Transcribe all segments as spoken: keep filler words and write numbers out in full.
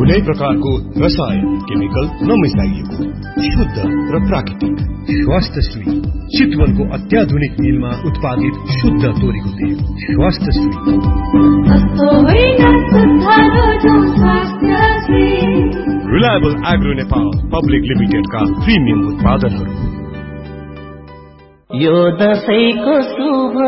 कुनै प्रकारको रसायन केमिकल नमिसाइएको शुद्ध र प्राकृतिक स्वास्थ्यश्री चितवनको अत्याधुनिक मिलमा उत्पादित शुद्ध तोरीको तेल स्वास्थ्यश्री। रिलायबल एग्रो नेपाल पब्लिक लिमिटेडका प्रिमियम उत्पादनहरू। यो दशैंको शुभ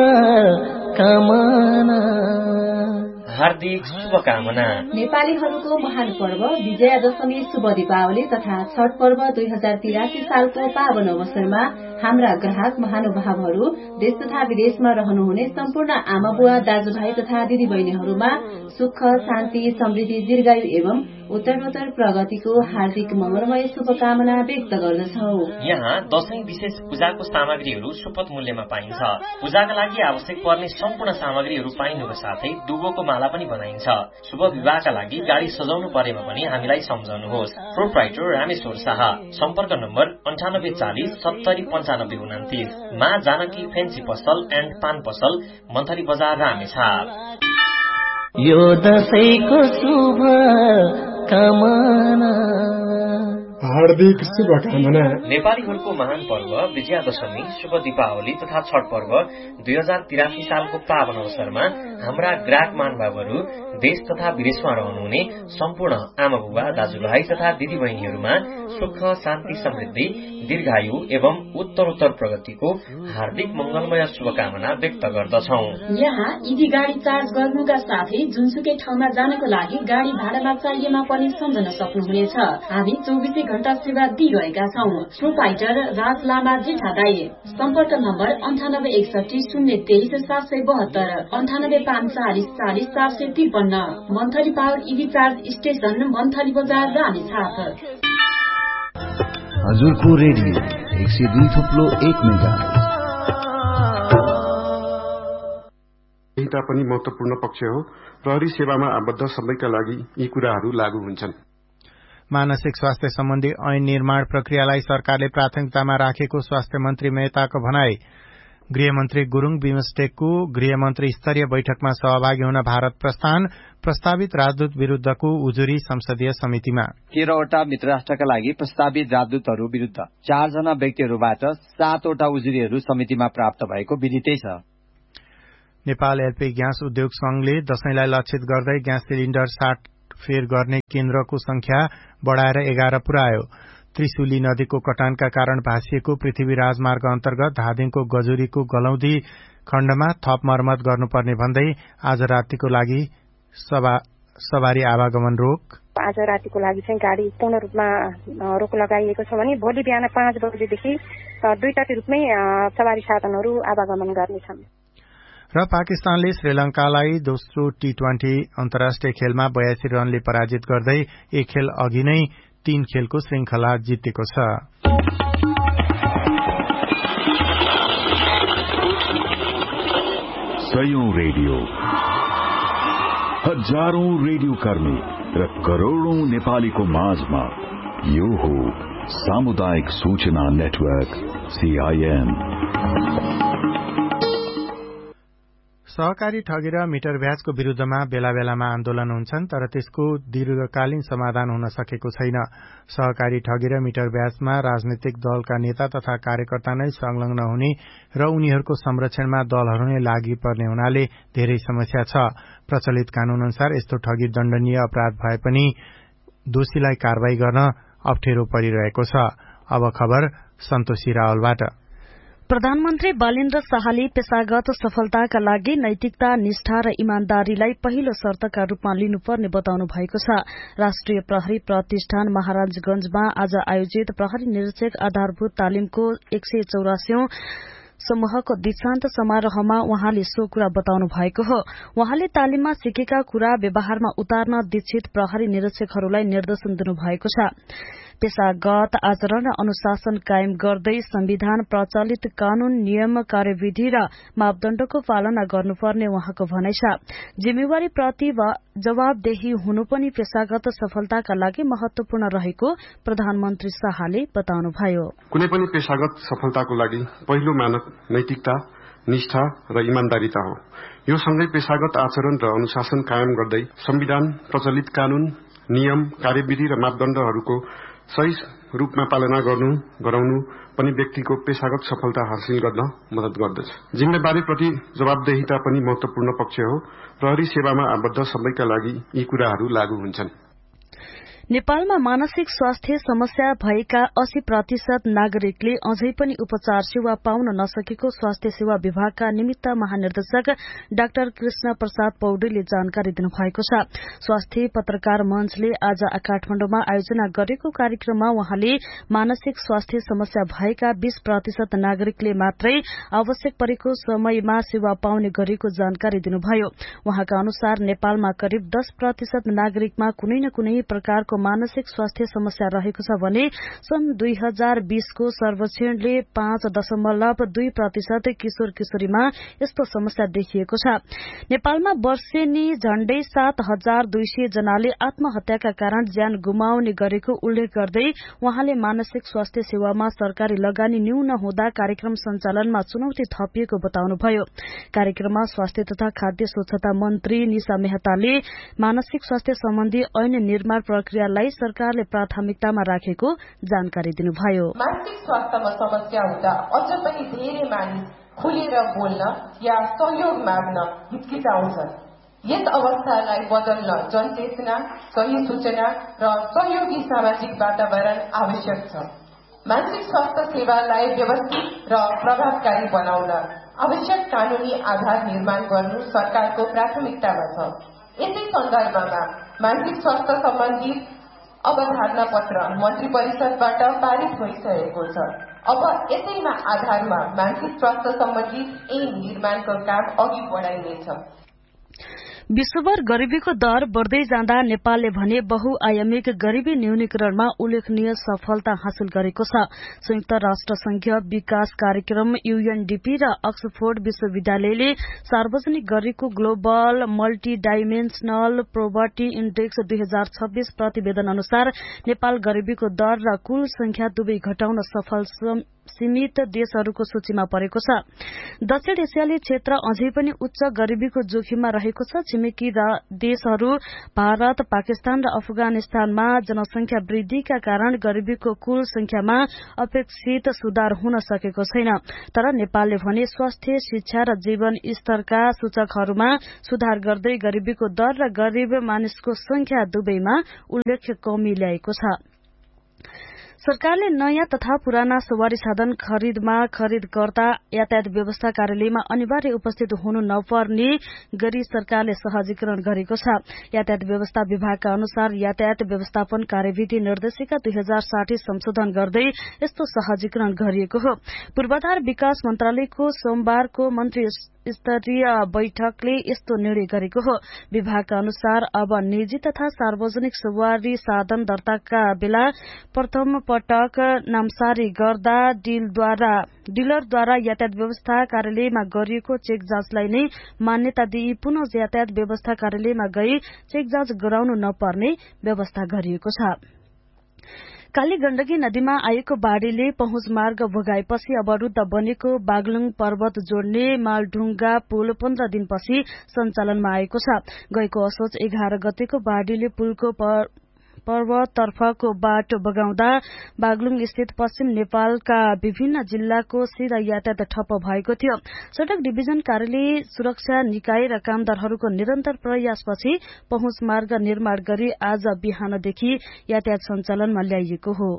कामना हार्दिक शुभकामना। नेपालीहरूको महान पर्व विजयादशमी शुभ दीपावली तथा छठ पर्व दुई हजार तिरासी सालको पावन अवसरमा हाम्रा ग्राहक महानुभावहरू देश तथा विदेशमा रहनुहुने सम्पूर्ण आमा बुवा दाजुभाइ तथा दिदी बहिनीहरूमा सुख शान्ति समृद्धि दीर्घायु एवं उत्तरोत्तर प्रगतिको हार्दिक मंगलमय शुभकामना व्यक्त गर्दछौ। यहाँ दशैं विशेष पूजाको सामग्रीहरू सुपथ मूल्यमा पाइन्छ। पूजाका लागि आवश्यक पर्ने सम्पूर्ण सामग्रीहरू पाइनुको साथै दुबोको माला पनि बनाइन्छ। शुभ विवाहका लागि गाडी सजाउनु परेमा पनि हामीलाई सम्झाउनुहोस्। प्रोप्राइटर रामेश्वर शाह। सम्पर्क नम्बर अन्ठानब्बे चालिस सत्तरी पञ्चानब्बे उनातिस। मा जानकी फेन्सी पसल एण्ड पान पसल मन्थली बजार रामेछाप। यो दशैंको शुभ कामना हार्दिक शुभकामना। नेपालीहरूको महान पर्व विजयादशमी शुभ दीपावली तथा छठ पर्व दुई हजार तिरासी सालको पावन अवसरमा हाम्रा ग्राहक महानुभावहरू देश तथा विदेशमा रहनुहुने सम्पूर्ण आमा बुबा दाजुभाइ तथा दिदी बहिनीहरूमा सुख शान्ति समृद्धि दीर्घायु एवं उत्तरोत्तर प्रगतिको हार्दिक मंगलमय शुभकामना व्यक्त गर्दछौ। यहाँ इजी गाडी चार्ज गर्नुका साथै जुनसुकै ठाउँमा जानको लागि गाडी भाडामा चाहिएमा पनि सम्झन सक्नुहुनेछ। हामी चौबिसै घण्टा सेवा दिइरहेका छौं। प्रोप्राइटर राज लामा जेठा दाई। सम्पर्क नम्बर अन्ठानब्बे एकसठी शून्य तेइस सात सय बहत्तर अन्ठानब्बे पाँच चालिस चालिस चार सय त्रिपन्न। Monthly power इभी charge station monthly बजार रामेछाप। हजुरको रेडियो एक सय दुई थुप्लो एक मेगा। यही तापनि महत्वपूर्ण पक्ष हो। प्रहरी सेवामा आबद्ध सबैका लागि यी कुराहरू लागू हुन्छन्। मानसिक स्वास्थ्य सम्बन्धी ऐन निर्माण प्रक्रियालाई सरकारले प्राथमिकतामा राखेको स्वास्थ्य मन्त्री मेहताको भनाई। गृहमन्त्री गुरूङ बिमस्टेकको गृहमन्त्री स्तरीय बैठकमा सहभागी हुन भारत प्रस्थान। प्रस्तावित राजदूत विरूद्धको उजुरी संसदीय समितिमा। तेह्रवटा मित्र राष्ट्रका लागि प्रस्तावित राजदूतहरू विरूद्ध चारजना व्यक्तिहरूबाट सातवटा उजुरीहरू समितिमा प्राप्त भएको विदितै छ। नेपाल एलपी ग्यास उद्योग संघले दशैंलाई लक्षित गर्दै ग्यास सिलिण्डर साट फेर गर्ने केन्द्रको संख्या बढ़ाएर एघार पुर्यायो। त्रिशुली नदीको कटानका कारण भाँसिएको पृथ्वी राजमार्ग अन्तर्गत धादिङको गजुरीको गलौदी खण्डमा थप मर्मत गर्नुपर्ने भन्दै आज रातिको लागि सवारी आवागमन रोक। आज रातिको लागि चाहिँ गाडी पूर्ण रूपमा रोक लगाइएको छ भने भोलि बिहान पाँच बजेदेखि दुईटा रूपमै सवारी साधनहरू आवागमन गर्नेछन्। र पाकिस्तानले श्रीलंकालाई दोस्रो टी ट्वेन्टी अन्तर्राष्ट्रिय खेलमा बयासी रनले पराजित गर्दै एक खेल अघि नै तीन खेलको श्रृंखला जितेको छ। सयौं रेडियो, हजारौं रेडियो कर्मी र करोड़ौं नेपालीको माझमा यो हो सामुदायिक सूचना नेटवर्क सीआईएन। सहकारी ठगी र मिटर ब्याजको विरूद्धमा बेला बेलामा आन्दोलन हुन्छन्, तर त्यसको दीर्घकालीन समाधान हुन सकेको छैन। सहकारी ठगी र मिटर ब्याजमा राजनीतिक दलका नेता तथा कार्यकर्ता नै संलग्न हुने र उनीहरूको संरक्षणमा दलहरू नै लागि पर्ने हुनाले धेरै समस्या छ। प्रचलित कानून अनुसार यस्तो ठगी दण्डनीय अपराध भए पनि दोषीलाई कारवाही गर्न अप्ठ्यारो परिरहेको छ। अब खबर सन्तोषी रावलबाट। प्रधानमन्त्री बालेन्द्र शाहले पेशागत सफलताका लागि नैतिकता, निष्ठा र इमान्दारीलाई पहिलो शर्तका रूपमा लिनुपर्ने बताउनु भएको छ। राष्ट्रिय प्रहरी प्रतिष्ठान महाराजगंजमा आज आयोजित प्रहरी निरीक्षक आधारभूत तालिमको एक सय चौरासीौं समूहको दीक्षान्त समारोहमा उहाँले सो कुरा बताउनु भएको हो। उहाँले तालिममा सिकेका कुरा व्यवहारमा उतार्न दीक्षित प्रहरी निरीक्षकहरूलाई निर्देशन दिनुभएको छ। पेशागत आचरण र अनुशासन कायम गर्दै संविधान, प्रचलित कानून, नियम, कार्यविधि र मापदण्डको पालना गर्नुपर्ने उहाँको भनाइ छ। जिम्मेवारी प्रति जवाबदेही हुनु पनि पेशागत सफलताका लागि महत्वपूर्ण रहेको प्रधानमन्त्री शाहले बताउनुभयो। कुनै पनि पेशागत सफलताको लागि पहिलो मानक नैतिकता, निष्ठा र इमान्दारीता हो। यो सँगै पेशागत आचरण र अनुशासन कायम गर्दै संविधान, प्रचलित कानून नियम, कार्यविधि र मापदण्डहरूको सही रूपमा पालना गर्नु गराउनु पनि व्यक्तिको पेशागत सफलता हासिल गर्न मद्दत गर्दछ। जिम्मेवारीप्रति जवाबदेहिता पनि महत्वपूर्ण पक्ष हो। प्रहरी सेवामा आबद्ध सबैका लागि यी कुराहरू लागू हुन्छन्। नेपालमा मानसिक स्वास्थ्य समस्या भएका अस्सी प्रतिशत नागरिकले अझै पनि उपचार सेवा पाउन नसकेको स्वास्थ्य सेवा विभागका निमित्त महानिर्देशक डाक्टर कृष्ण प्रसाद पौडेलले जानकारी दिनुभएको छ। स्वास्थ्य पत्रकार मञ्चले आज काठमाडौँमा आयोजना गरेको कार्यक्रममा उहाँले मानसिक स्वास्थ्य समस्या भएका बीस प्रतिशत नागरिकले मात्रै आवश्यक परेको समयमा सेवा पाउने गरेको जानकारी दिनुभयो। उहाँका अनुसार नेपालमा करिब दस प्रतिशत नागरिकमा कुनै न कुनै प्रकारको मानसिक स्वास्थ्य समस्या रहेको छ भने सन् दुई हजार बीसको सर्वेक्षणले पाँच दशमलव दुई प्रतिशत किशोर किशोरीमा यस्तो समस्या देखिएको छ। नेपालमा वर्षेनी झण्डै सात हजार दुई सय जनाले आत्महत्याका कारण ज्यान गुमाउने गरेको उल्लेख गर्दै उहाँले मानसिक स्वास्थ्य सेवामा सरकारी लगानी न्यून हुँदा कार्यक्रम सञ्चालनमा चुनौती थपिएको बताउनुभयो। कार्यक्रममा स्वास्थ्य तथा खाद्य स्वच्छता मन्त्री निशा मेहताले मानसिक स्वास्थ्य सम्बन्धी ऐन निर्माण प्रक्रिया सरकारले प्राथमिकतामा राखेको जानकारी दिनुभयो। मानसिक स्वास्थ्यमा समस्या हुँदा अझ पनि धेरै मानिस खुलेर बोल्न या सहयोग माग्न हिचकिचाउँछन्। यस अवस्थालाई बदल्न जनचेतना, सही सूचना र सहयोगी सामाजिक वातावरण आवश्यक छ। मानसिक स्वास्थ्य सेवालाई व्यवस्थित र प्रभावकारी बनाउन आवश्यक कानूनी आधार निर्माण गर्नु सरकारको प्राथमिकतामा छ। यसै सन्दर्भमा मानसिक स्वास्थ्य सम्बन्धी अवधारणा पत्र मन्त्री परिषदबाट पारित भइसकेको छ। अब यसैमा आधारमा मानसिक स्वास्थ्य सम्बन्धी ऐन निर्माणको काम अघि बढाइनेछ। विश्वभर गरीबीको दर बढ़दै जाँदा नेपालले भने बहुआयामिक गरीबी न्यूनीकरणमा उल्लेखनीय सफलता हासिल गरेको छ। संयुक्त राष्ट्र संघीय विकास कार्यक्रम यूएनडीपी र अक्सफोर्ड विश्वविद्यालयले सार्वजनिक गरेको ग्लोबल मल्टी डाइमेन्शनल पोभर्टी इण्डेक्स दुई हजार छब्बीस प्रतिवेदन अनुसार नेपाल गरीबीको दर र कुल संख्या दुवै घटाउन सफल सीमित देशहरूको सूचीमा परेको छ। दक्षिण एसियाली क्षेत्र अझै पनि उच्च गरीबीको जोखिममा रहेको छ। छिमेकी देशहरू भारत, पाकिस्तान र अफगानिस्तानमा जनसंख्या वृद्धिका कारण गरीबीको कुल संख्यामा अपेक्षित सुधार हुन सकेको छैन। तर नेपालले भने स्वास्थ्य, शिक्षा र जीवन स्तरका सूचकहरूमा सुधार गर्दै गरीबीको दर र गरीब मानिसको संख्या दुवैमा उल्लेख्य कमी ल्याएको छ। सरकारले नयाँ तथा पुराना सवारी साधन खरिदमा खरिदकर्ता यातायात व्यवस्था कार्यालयमा अनिवार्य उपस्थित हुनु नपर्ने गरी सरकारले सहजीकरण गरेको छ। यातायात व्यवस्था विभागका अनुसार यातायात व्यवस्थापन कार्यविधि निर्देशिका दुई हजार साठी संशोधन गर्दै यस्तो सहजीकरण गरिएको हो। पूर्वाधार विकास मन्त्रालयको सोमबारको मन्त्री स्तरीय बैठकले यस्तो निर्णय गरेको हो। विभागका अनुसार अब निजी तथा सार्वजनिक सवारी साधन दर्ताका बेला प्रथम पटक नामसारी गर्दा डीलद्वारा डीलरद्वारा यातायात व्यवस्था कार्यालयमा गरिएको चेक जाँचलाई नै मान्यता दिई पुनः यातायात व्यवस्था कार्यालयमा गई चेक जाँच गराउनु नपर्ने व्यवस्था गरिएको छ। काली गण्डकी नदीमा आएको बाढ़ीले पहुँच मार्ग भोगाएपछि अवरूद्ध बनेको बागलुङ पर्वत जोड्ने मालढुङ्गा पुल पन्ध्र दिनपछि सञ्चालनमा आएको छ। गएको असोज एघार गतेको बाढ़ीले पुलको पर्वततर्फको बाटो बगाउँदा बागलुङ स्थित पश्चिम नेपालका विभिन्न जिल्लाको सीधा यातायात ठप्प भएको थियो। सड़क डिभिजन कार्यालय, सुरक्षा निकाय र कामदारहरूको निरन्तर प्रयासपछि पहुँच मार्ग निर्माण गरी आज बिहानदेखि यातायात सञ्चालनमा ल्याइएको हो।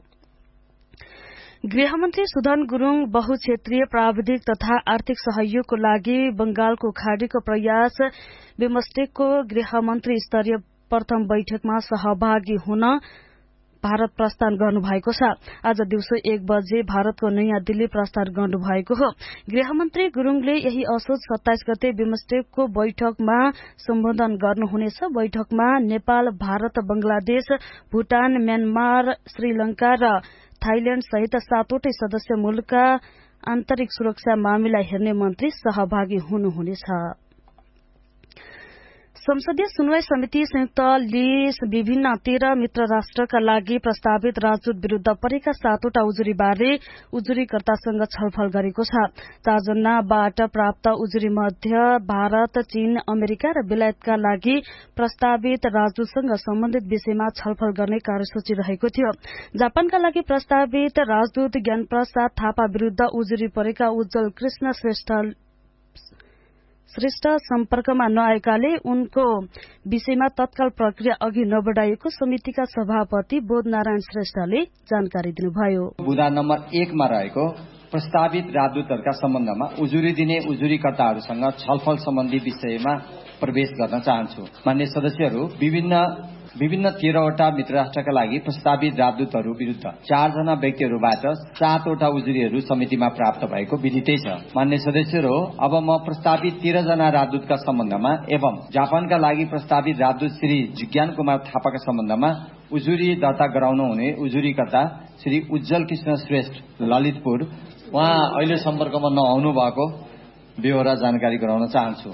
गृहमन्त्री सुधन गुरूङ बहुक्षेत्रीय प्राविधिक तथा आर्थिक सहयोगको लागि बंगालको खाड़ीको प्रयास बिमस्टेकको गृहमन्त्री स्तरीय प्रथम बैठकमा सहभागी हुन भारत प्रस्थान गर्नुभएको छ। आज दिउँसो एक बजे भारतको नयाँ दिल्ली प्रस्थान गर्नुभएको हो। गृहमन्त्री गुरूङले यही असोज सत्ताइस गते बिमस्टेकको बैठकमा सम्बोधन गर्नुहुनेछ। बैठकमा नेपाल, भारत, बंगलादेश, भूटान, म्यानमार, श्रीलंका र थाइल्याण्ड सहित सातवटै सदस्य मुलुकका आन्तरिक सुरक्षा मामिला हेर्ने मन्त्री सहभागी हुनुहुनेछ। संसदीय सुनवाई समिति संयुक्तले विभिन्न तेह्र मित्र राष्ट्रका लागि प्रस्तावित राजदूत विरूद्ध परेका सातवटा उजुरीबारे उजुरीकर्तासँग छलफल गरेको छ। चारजनाबाट प्राप्त उजुरी मध्ये भारत, चीन, अमेरिका र बेलायतका लागि प्रस्तावित राजदूतसँग सम्बन्धित विषयमा छलफल गर्ने कार्यसूची रहेको थियो। जापानका लागि प्रस्तावित राजदूत ज्ञानप्रसाद थापा विरूद्ध उजुरी परेका उज्जवल कृष्ण श्रेष्ठ श्रेष्ठ सम्पर्कमा नआएकाले उनको विषयमा तत्काल प्रक्रिया अघि नबढाइएको समितिका सभापति बोधनारायण श्रेष्ठले जानकारी दिनुभयो। बुदा नम्बर एकमा रहेको प्रस्तावित राजदूतहरूका सम्बन्धमा उजुरी दिने उजुरीकर्ताहरूसँग छलफल सम्बन्धी विषयमा प्रवेश गर्न चाहन्छु। मान्य सदस्यहरू, विभिन्न विभिन्न तेह्रवटा मित्र राष्ट्रका लागि प्रस्तावित राजदूतहरू विरूद्ध चारजना व्यक्तिहरूबाट सातवटा उजुरीहरू समितिमा प्राप्त भएको विदितै छ। मान्य सदस्यहरू, अब म प्रस्तावित तेह्रजना राजदूतका सम्बन्धमा एवं जापानका लागि प्रस्तावित राजदूत श्री जिज्ञान कुमार थापाका सम्बन्धमा उजुरी दर्ता गराउनु हुने उजुरीकर्ता श्री उज्जवल कृष्ण श्रेष्ठ ललितपुर उहाँ अहिले सम्पर्कमा नआउनु भएको बेहोरा जानकारी गराउन चाहन्छु।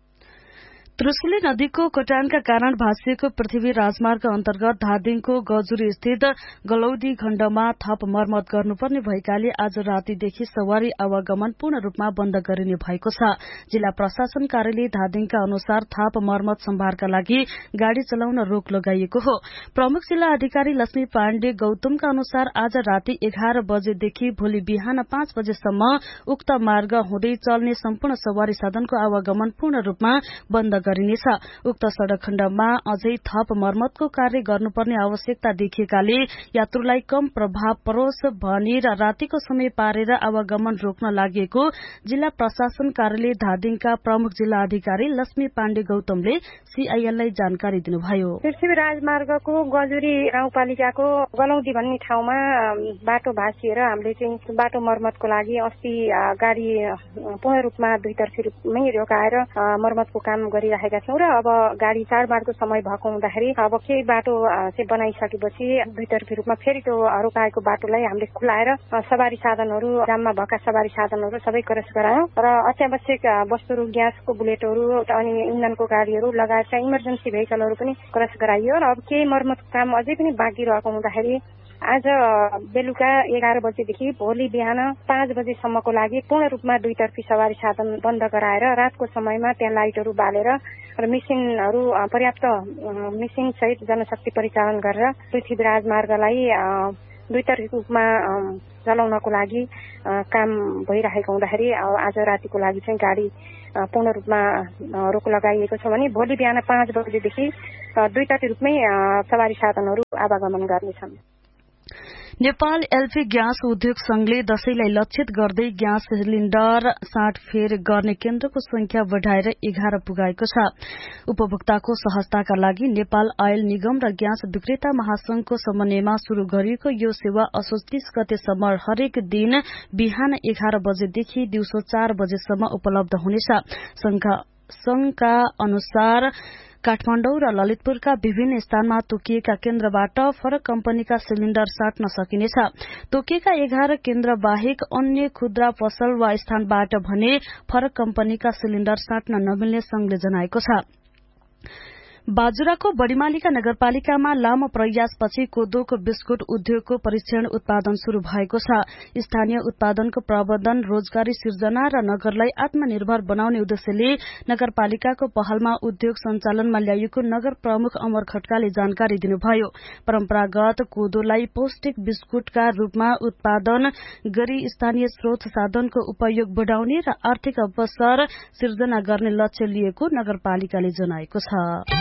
त्रिशुली नदीको कटानका कारण भाँसिएको पृथ्वी राजमार्ग अन्तर्गत धादिङको गजुरी स्थित गलौदी खण्डमा थप मर्मत गर्नुपर्ने भएकाले आज रातीदेखि सवारी आवागमन पूर्ण रूपमा बन्द गरिने भएको छ। जिल्ला प्रशासन कार्यालय धादिङका अनुसार थप मर्मत सम्भारका लागि गाड़ी चलाउन रोक लगाइएको हो। प्रमुख जिल्ला अधिकारी लक्ष्मी पाण्डे गौतमका अनुसार आज राति एघार बजेदेखि भोलि बिहान पाँच बजेसम्म उक्त मार्ग हुँदै चल्ने सम्पूर्ण सवारी साधनको आवागमन पूर्ण रूपमा बन्द गरिनेछ। उक्त सड़क खण्डमा अझै थप मर्मतको कार्य गर्नुपर्ने आवश्यकता देखिएकाले यात्रुलाई कम प्रभाव परोस् भनेर रातिको समय पारेर आवागमन रोक्न लागि जिल्ला प्रशासन कार्यालय धादिङका प्रमुख जिल्ला अधिकारी लक्ष्मी पाण्डे गौतमले सीआईएनलाई जानकारी दिनुभयो। पृथ्वी राजमार्गको गजुरी गाउँपालिकाको गलौदी भन्ने ठाउँमा बाटो भाँसिएर हामीले चाहिँ बाटो मर्मतको लागि अस्ति गाड़ी पूर्ण रूपमा दुईतर्फी रूपमै रोकाएर मर्मतको काम गरिरहेका छौं र अब गाड़ी चाडबाडको समय भएको हुँदाखेरि अब केही बाटो चाहिँ बनाइसकेपछि दुईतर्फी रूपमा फेरि त्यो रोकाएको बाटोलाई हामीले खुलाएर सवारी साधनहरू जाममा भएका सवारी साधनहरू सबै क्रस गरायौं र अत्यावश्यक वस्तुहरू ग्यासको बुलेटहरू अनि इन्धनको गाडीहरू लगायत चाहिँ इमर्जेन्सी भेहिकलहरू पनि क्रस गराइयो र अब केही मर्मतको काम अझै पनि बाँकी रहेको हुँदाखेरि आज बेलुका एघार बजेदेखि भोलि बिहान पाँच बजेसम्मको लागि पूर्ण रूपमा दुईतर्फी सवारी साधन बन्द गराएर रातको समयमा त्यहाँ लाइटहरू बालेर र मेसिनहरू पर्याप्त मेसिन सहित जनशक्ति परिचालन गरेर पृथ्वी राजमार्गलाई दुईतर्फी रूपमा चलाउनको लागि काम भइरहेको हुँदाखेरि आज रातिको लागि चाहिँ गाडी पूर्ण रूपमा रोक लगाइएको छ भने भोलि बिहान पाँच बजेदेखि दुईतर्फी रूपमै सवारी साधनहरू आवागमन गर्नेछन्। नेपाल एलपी ग्यास उद्योग संघले दशैंलाई लक्षित गर्दै ग्यास सिलिण्डर साटफेर गर्ने केन्द्रको संख्या बढ़ाएर एघार पुगाएको छ। उपभोक्ताको सहजताका लागि नेपाल आयल निगम र ग्यास विक्रेता महासंघको समन्वयमा शुरू गरिएको यो सेवा असोज तीस गतेसम्म हरेक दिन बिहान एघार बजेदेखि दिउँसो चार बजेसम्म उपलब्ध हुनेछ। संघका अनुसार काठमाण्डौ र ललितपुरका विभिन्न स्थानमा तोकिएका केन्द्रबाट फरक कम्पनीका सिलिण्डर साट्न सकिनेछ। तोकिएका एघार केन्द्र बाहेक अन्य खुद्रा पसल वा स्थानबाट भने फरक कम्पनीका सिलिण्डर साट्न नमिल्ने संघले जनाएको छ। बाजुराको बड़ीमालिका नगरपालिकामा लामो प्रयासपछि कोदोको बिस्कुट उद्योगको परीक्षण उत्पादन शुरू भएको छ। स्थानीय उत्पादनको प्रबन्धन, रोजगारी सिर्जना र नगरलाई आत्मनिर्भर बनाउने उद्देश्यले नगरपालिकाको पहलमा उद्योग सञ्चालनमा ल्याइएको नगर प्रमुख अमर खड्काले जानकारी दिनुभयो। परम्परागत कोदोलाई पौष्टिक बिस्कुटका रूपमा उत्पादन गरी स्थानीय स्रोत साधनको उपयोग बढ़ाउने र आर्थिक अवसर सिर्जना गर्ने लक्ष्य लिएको नगरपालिकाले जनाएको छ।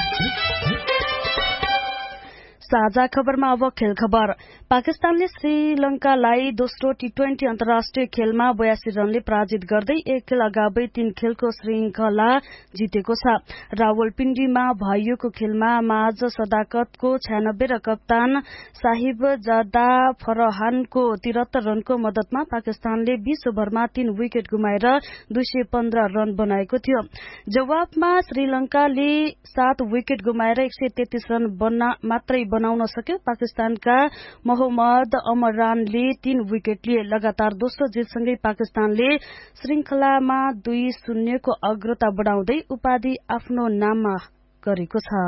साझा खबरमा अब खेल खबर। पाकिस्तानले श्रीलंकालाई दोस्रो टी ट्वेन्टी अन्तर्राष्ट्रिय खेलमा बयासी रनले पराजित गर्दै एक खेल अगावै तीन खेलको श्रृंखला जितेको छ। रावलपिण्डीमा भइएको खेलमा माझ सदाकतको छयानब्बे र कप्तान साहिबजादा फरहानको त्रिहत्तर रनको मदतमा पाकिस्तानले बीस ओभरमा तीन विकेट गुमाएर दुई सय पन्ध्र रन बनाएको थियो। जवाबमा श्रीलंकाले सात विकेट गुमाएर एक सय तेत्तीस रन मात्रै बनाउन सक्यो। पाकिस्तानका मोहम्मद अमरानले तीन विकेट लिए। लगातार दोस्रो जितसँगै पाकिस्तानले श्रृंखलामा दुई शून्यको अग्रता बढ़ाउँदै उपाधि आफ्नो नाममा गरेको छ।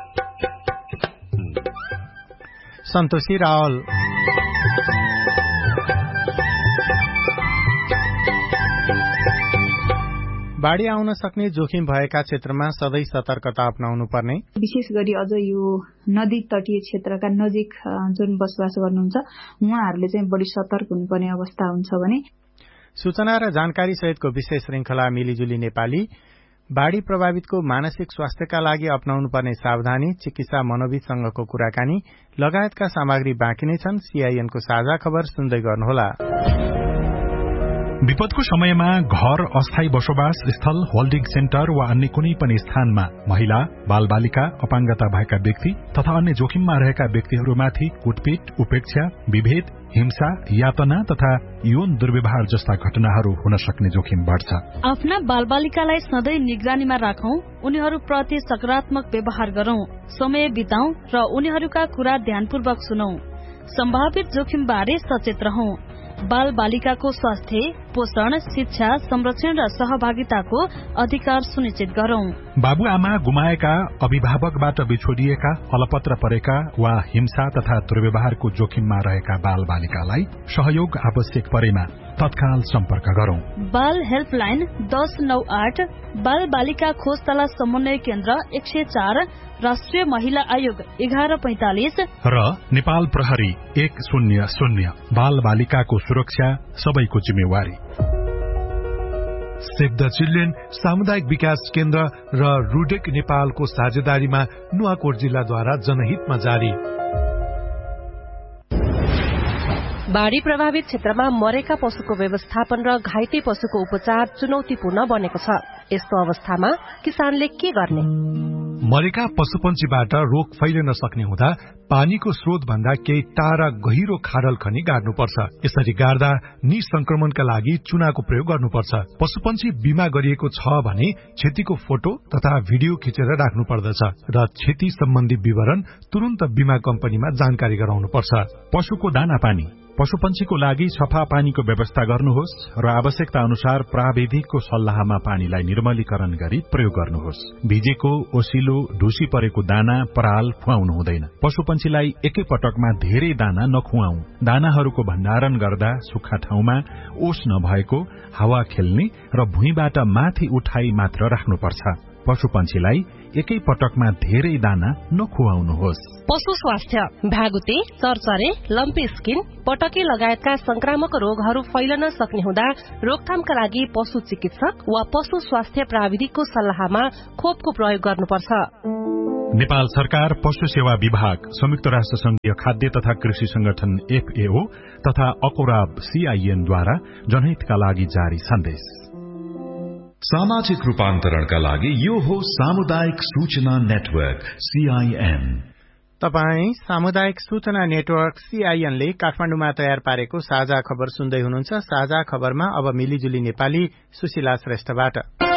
सन्तोषी रावल। बाढ़ी आउन सक्ने जोखिम भएका क्षेत्रमा सधैँ सतर्कता अपनाउनु पर्ने, विशेष गरी अझ यो नदी तटीय क्षेत्रका नजिक जुन बसोबास गर्नुहुन्छ उहाँहरूले चाहिँ बढी सतर्क हुनुपर्ने अवस्था हुन्छ भने सूचना र जानकारी सहितको विशेष श्रृंखला मिलिजुली नेपाली बाढ़ी प्रभावितको मानसिक स्वास्थ्यका लागि अपनाउनु पर्ने सावधानी, चिकित्सा मनोविदसँगको कुराकानी लगायतका सामग्री बाँकी नै छन्। सीआईएनको साझा खबर सुन्दै गर्नुहोला। विपदको समयमा घर, अस्थायी बसोबास स्थल, होल्डिङ सेन्टर वा अन्य कुनै पनि स्थानमा महिला, बालबालिका, अपाङ्गता भएका व्यक्ति तथा अन्य जोखिममा रहेका व्यक्तिहरूमाथि कुटपिट, उपेक्षा, विभेद, हिंसा, यातना तथा यौन दुर्व्यवहार जस्ता घटनाहरू हुन सक्ने जोखिम बढ़छ। आफ्ना बालबालिकालाई सधैँ निगरानीमा राखौं, उनीहरूप्रति सकारात्मक व्यवहार गरौं, समय बिताउँ र उनीहरूका कुरा ध्यानपूर्वक सुनौं। सम्भावित जोखिम बारे सचेत रहौं। बाल बालिकाको स्वास्थ्य, पोषण, शिक्षा, संरक्षण र सहभागिताको अधिकार सुनिश्चित गरौं। बाबुआमा गुमाएका, अभिभावकबाट बिछोडिएका, अलपत्र परेका वा हिंसा तथा दुर्व्यवहारको जोखिममा रहेका बाल बालिकालाई सहयोग आवश्यक परेमा तत्काल सम्पर्क गरौं। बाल हेल्पलाइन दस नौ आठ, बाल बालिका खोज तला समन्वय केन्द्र एक सय चार, राष्ट्रिय महिला आयोग एघार पैंतालिस र नेपाल प्रहरी एक शून्य शून्य। बाल बालिकाको सुरक्षा सबैको जिम्मेवारी। सेभ द चिल्ड्रेन, सामुदायिक विकास केन्द्र र रुडेक नेपालको साझेदारीमा नुवाकोट जिल्लाद्वारा जनहितमा जारी। बाढ़ी प्रभावित क्षेत्रमा मरेका पशुको व्यवस्थापन र घाइते पशुको उपचार चुनौतीपूर्ण बनेको छ। यस्तो अवस्थामा किसानले के गर्ने? मरेका पशुपन्छीबाट रोग फैलिन सक्ने हुँदा पानीको स्रोत भन्दा केही टाढा गहिरो खाडल खनी गाड्नुपर्छ। यसरी गाड्दा निसंक्रमणका लागि चुनाको प्रयोग गर्नुपर्छ। पशुपन्छी बिमा गरिएको छ भने क्षतिको फोटो तथा भिडियो खिचेर राख्नु पर्दछ र क्षति सम्बन्धी विवरण तुरन्त बिमा कम्पनीमा जानकारी गराउनुपर्छ। पशुको दाना पानी, पशुपन्छीको लागि सफा पानीको व्यवस्था गर्नुहोस् र आवश्यकता अनुसार प्राविधिकको सल्लाहमा पानीलाई निर्मलीकरण गरी प्रयोग गर्नुहोस्। भिजेको, ओसिलो, ढुसी परेको दाना, पराल खुवाउनु हुँदैन। पशुपन्छीलाई एकै पटकमा धेरै दाना नखुवाऊ। दानाहरूको भण्डारण गर्दा सुक्खा ठाउँमा, ओस नभएको, हावा खेल्ने र भुइँबाट माथि उठाई मात्र राख्नुपर्छ। पशुपन्छीलाई एकै पटकमा धेरै दाना नखुवाउनुहोस्। पशु स्वास्थ्य, भागुते, चरचरे, लम्पी स्किन, पटके लगायतका संक्रामक रोगहरू फैलन सक्ने हुँदा रोकथामका लागि पशु चिकित्सक वा पशु स्वास्थ्य प्राविधिकको सल्लाहमा खोपको प्रयोग गर्नुपर्छ। नेपाल सरकार, पशु सेवा विभाग, संयुक्त राष्ट्र संघीय खाद्य तथा कृषि संगठन एफएओ तथा अकोराब सीआईएनद्वारा जनहितका लागि जारी सन्देश। सामाजिक रूपान्तरणका लागि यो हो सामुदायिक सूचना नेटवर्क सीआईएन। तपाई सामुदायिक सूचना नेटवर्क सीआईएनले काठमाडौँमा तयार पारेको साझा खबर सुन्दै हुनुहुन्छ। साझा खबरमा अब मिलिजुली नेपाली सुशीला श्रेष्ठबाट।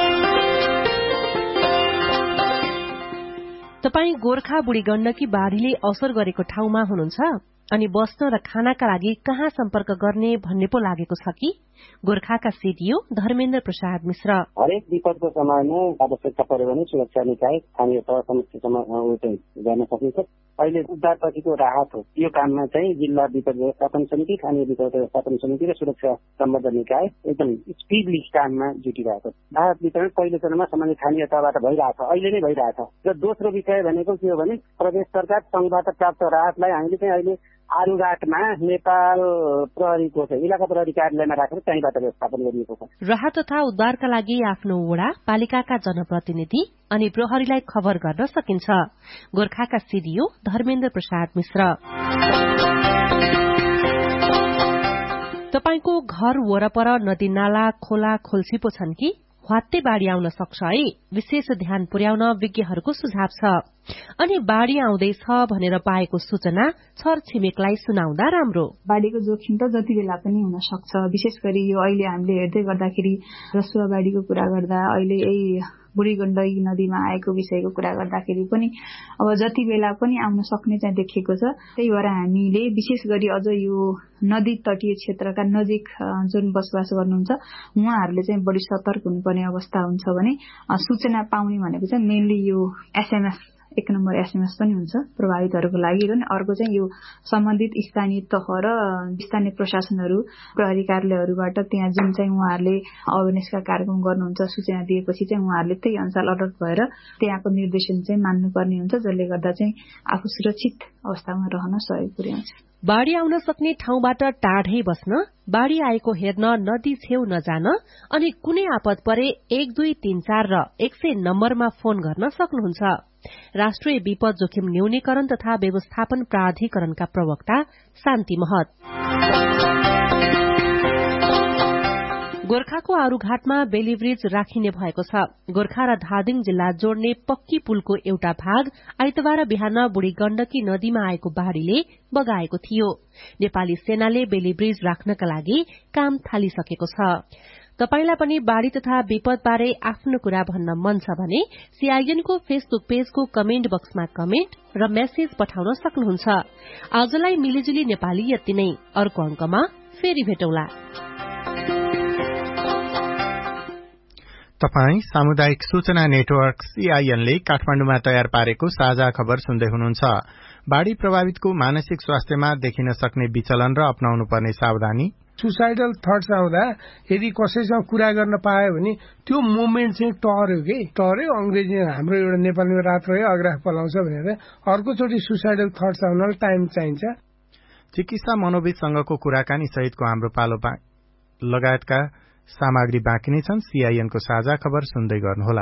तपाई गोर्खा बुढी गण्डकी बाढ़ीले असर गरेको ठाउँमा हुनुहुन्छ अनि बस्न र खानाका लागि कहाँ सम्पर्क गर्ने भन्ने पो लागेको छ कि? गोर्खाका सीडीओ धर्मेन्द्र प्रसाद मिश्र। हरेक विपदको समयमा आवश्यकता पर्यो भने सुरक्षा निकाय स्थानीय तह समष्टिसम्म गर्न सकिन्छ। अहिले उद्धारपछिको राहत हो, यो काममा चाहिँ जिल्ला विपद व्यवस्थापन समिति, स्थानीय विपद व्यवस्थापन समिति र सुरक्षा सम्बद्ध निकाय एकदम स्पिडली काममा जुटिरहेको छ। राहत वितरण पहिलो चरणमा सामान्य स्थानीय तहबाट भइरहेछ, अहिले नै भइरहेछ। र दोस्रो विषय भनेको के हो भने प्रदेश सरकार संघबाट प्राप्त राहतलाई हामीले चाहिँ अहिले आरुघाटमा नेपाल प्रहरीको चाहिँ इलाका प्रहरी कार्यालयमा राखेर त्यहीँबाट व्यवस्थापन गरिएको छ। राहत तथा उद्धारका लागि आफ्नो वडा, पालिकाका जनप्रतिनिधि अनि प्रहरीलाई खबर गर्न सकिन्छ। गोर्खाका सीडीओ धर्मेन्द्र प्रसाद मिश्र। तपाईको घर वरपर नदी नाला, खोला, खोल्सी पो छन् कि? ह्वात्ते बाढ़ी आउन सक्छ है, विशेष ध्यान पुर्याउन विज्ञहरूको सुझाव छ। अनि बाढ़ी आउँदैछ भनेर पाएको सूचना छर छिमेकलाई सुनाउँदा राम्रो। बाढ़ीको जोखिम त जति बेला पनि हुन सक्छ। विशेष गरी यो अहिले हामीले हेर्दै गर्दाखेरि रसुवा बाढ़ीको कुरा गर्दा अहिले यही बुढी गण्डकी नदीमा आएको विषयको कुरा गर्दाखेरि पनि अब जति बेला पनि आउन सक्ने चाहिँ देखिएको छ। त्यही भएर हामीले विशेष गरी अझ यो नदी तटीय क्षेत्रका नजिक जुन बसोबास गर्नुहुन्छ उहाँहरूले चाहिँ बढी सतर्क हुनुपर्ने अवस्था हुन्छ भने सूचना पाउने भनेको चाहिँ मेनली यो एसएमएस एक नम्बर एसएमएस पनि हुन्छ प्रभावितहरूको लागि र अर्को चाहिँ यो सम्बन्धित स्थानीय तह र स्थानीय प्रशासनहरू प्रहरी कार्यालयहरूबाट त्यहाँ जुन चाहिँ उहाँहरूले अवेरनेसका कार्यक्रम गर्नुहुन्छ सूचना दिएपछि चाहिँ उहाँहरूले त्यही अनुसार अलर्ट भएर त्यहाँको निर्देशन चाहिँ मान्नुपर्ने हुन्छ, जसले गर्दा चाहिँ आफू सुरक्षित अवस्थामा रहन सहयोग पुर्याउँछ। बाढ़ी आउन सक्ने ठाउँबाट टाढै बस्न, बाढ़ी आएको हेर्न नदी छेउ नजान अनि कुनै आपद परे एक दुई तीन चार र एक सय नम्बरमा फोन गर्न सक्नुहुन्छ। राष्ट्रिय विपद जोखिम न्यूनीकरण तथा व्यवस्थापन प्राधिकरणका प्रवक्ता शान्ति महत। गोर्खाको आरूघाटमा बेली ब्रिज राखिने भएको छ। गोर्खा र धादिङ जिल्ला जोड्ने पक्की पुलको एउटा भाग आइतबार बिहान बुढी गण्डकी नदीमा आएको बाढ़ीले बगाएको थियो। नेपाली सेनाले बेली ब्रिज राख्नका लागि काम थालिसकेको छ। तपाईलाई पनि बाढ़ी तथा विपद बारे आफ्नो कुरा भन्न मन छ भने सीआईएनको फेसबुक पेजको कमेन्ट बक्समा कमेन्ट र मेसेज पठाउन सक्नुहुन्छ। आजलाई मिलिजुली नेपाली यति नै। अर्को अंकमा फेरि भेटौंला। तपाई सामुदायिक सूचना नेटवर्क सीआईएनले काठमाडौँमा तयार पारेको साझा खबर सुन्दै हुनुहुन्छ। बाढ़ी प्रभावितको मानसिक स्वास्थ्यमा देखिन सक्ने विचलन र अपनाउनु पर्ने सावधानी। सुसाइडल थट्स आउँदा यदि कसैसँग कुरा गर्न पायो भने त्यो मोमेन्ट चाहिँ टर्यो कि टर्यो अंग्रेजी हाम्रो एउटा नेपालीमा रात रह्यो अग्राफ पलाउँछ भनेर अर्कोचोटि सुसाइडल थट्स आउन टाइम चाहिन्छ। चिकित्सा मनोविदसँगको कुराकानी सहितको हाम्रो पालो लगायतका सामग्री बाँकी नै छन्। सीआईएनको साझा खबर सुन्दै गर्नुहोला।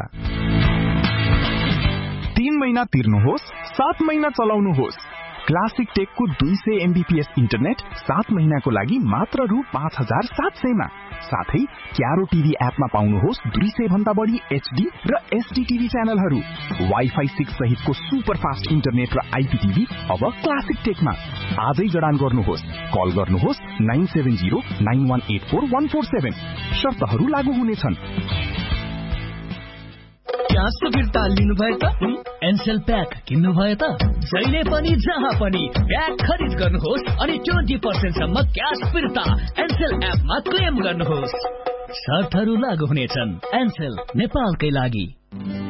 तीन महिना तिर्नुहोस्, सात महिना चलाउनुहोस्। क्लासिक टेकको दुई सय एमबीपीएस इन्टरनेट सात महिनाको लागि मात्र रु पाँच हजार सात सयमा। साथै क्यारो टीभी एपमा पाउनुहोस् दुई सय भन्दा बढी एचडी र एसडी टीभी च्यानलहरू। वाइफाई सिक्स सहितको सुपर फास्ट इन्टरनेट र आईपीटीभी अब क्लासिक टेकमा। आजै जडान गर्नुहोस्। कल गर्नुहोस् nine seven zero nine one eight four one four seven. शर्तहरू लागू हुनेछन्। क्यासको फिर्ता लिनु भयो त एनसेल प्याक किन्नु भयो त जहिले पनि जहाँ पनि प्याक खरिद गर्नुहोस् अनि ट्वेन्टी पर्सेन्ट सम्म क्यास फिर्ता एनसेल एपमा क्लेम गर्नुहोस्। शर्तहरू लागू हुनेछन्। एनसेल नेपालकै लागि।